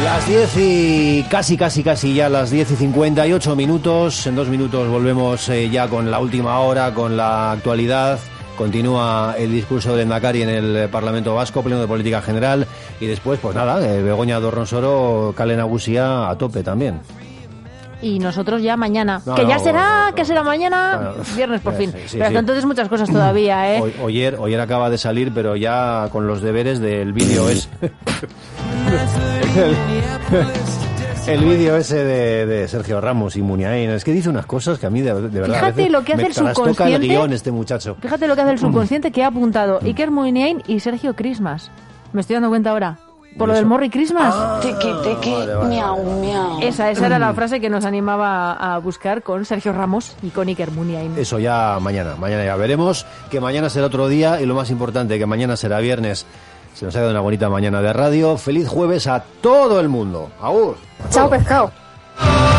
Las 10 y casi ya las 10:58. En 2 minutos volvemos ya con la última hora, con la actualidad. Continúa el discurso de Endacari en el Parlamento Vasco, pleno de política general. Y después, pues nada, Begoña Dorronsoro, Kale Nagusia a tope también. Y nosotros ya mañana, que será mañana, viernes por fin. Sí, pero hasta entonces muchas cosas todavía, ¿eh? Oyer acaba de salir, pero ya con los deberes del vídeo es... El vídeo ese de Sergio Ramos y Muniain, es que dice unas cosas que a mí de verdad Fíjate lo que hace el subconsciente. El guión este muchacho. Fíjate lo que hace el subconsciente que ha apuntado Iker Muniain y Sergio Christmas. Me estoy dando cuenta ahora. Por lo del Merry Christmas. Miau, miau. Esa era la frase que nos animaba a buscar con Sergio Ramos y con Iker Muniain. Eso ya mañana ya veremos, que mañana será otro día y lo más importante, que mañana será viernes. Se nos ha dado una bonita mañana de radio. Feliz jueves a todo el mundo. ¡Agur! Chao, pescado.